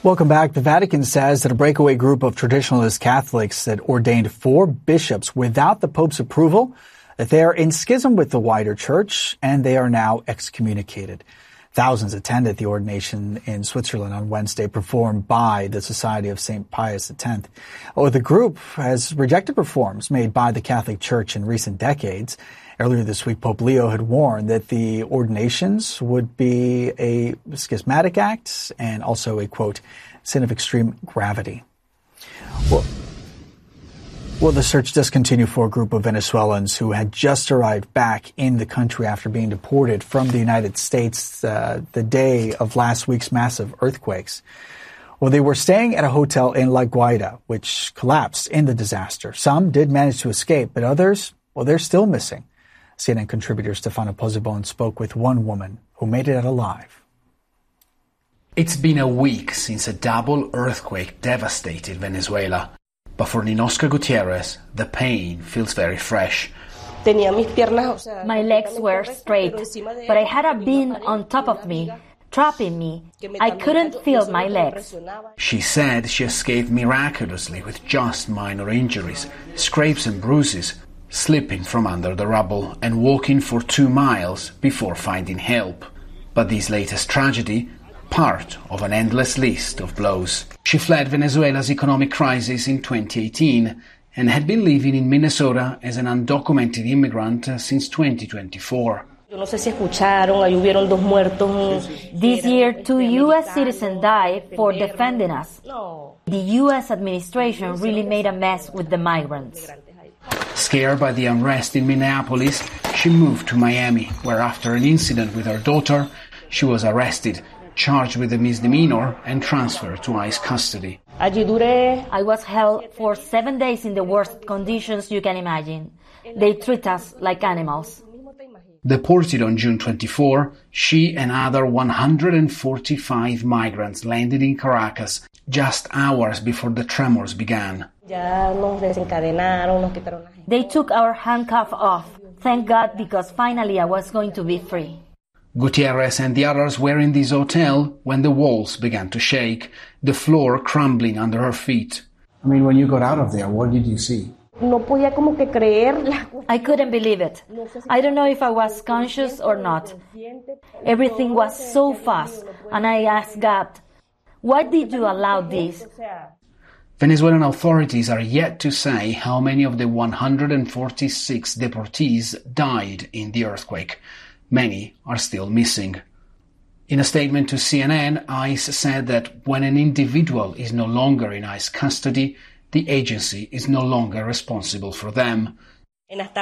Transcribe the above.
Welcome back. The Vatican says that a breakaway group of traditionalist Catholics that ordained 4 bishops without the Pope's approval, that they are in schism with the wider church and they are now excommunicated. Thousands attended the ordination in Switzerland on Wednesday, performed by the Society of St. Pius X. The group has rejected reforms made by the Catholic Church in recent decades. Earlier this week, Pope Leo had warned that the ordinations would be a schismatic act and also a, quote, sin of extreme gravity. Well, the search does continue for a group of Venezuelans who had just arrived back in the country after being deported from the United States the day of last week's massive earthquakes. Well, they were staying at a hotel in La Guaira, which collapsed in the disaster. Some did manage to escape, but others, well, they're still missing. CNN contributor Stefano Pozzebon spoke with one woman who made it out alive. It's been a week since a double earthquake devastated Venezuela. But for Ninoska Gutierrez, the pain feels very fresh. My legs were straight, but I had a beam on top of me, trapping me. I couldn't feel my legs. She said she escaped miraculously with just minor injuries, scrapes and bruises, slipping from under the rubble and walking for 2 miles before finding help. But this latest tragedy, part of an endless list of blows. She fled Venezuela's economic crisis in 2018 and had been living in Minnesota as an undocumented immigrant since 2024. This year, 2 U.S. citizens died for defending us. The U.S. administration really made a mess with the migrants. Scared by the unrest in Minneapolis, she moved to Miami, where after an incident with her daughter, she was arrested, charged with a misdemeanor and transferred to ICE custody. I was held for 7 days in the worst conditions you can imagine. They treat us like animals. Deported on June 24, she and other 145 migrants landed in Caracas just hours before the tremors began. They took our handcuff off. Thank God, because finally I was going to be free. Gutierrez and the others were in this hotel when the walls began to shake, the floor crumbling under her feet. I mean, when you got out of there, what did you see? I couldn't believe it. I don't know if I was conscious or not. Everything was so fast, and I asked God, why did you allow this? Venezuelan authorities are yet to say how many of the 146 deportees died in the earthquake. Many are still missing. In a statement to CNN, ICE said that when an individual is no longer in ICE custody, the agency is no longer responsible for them.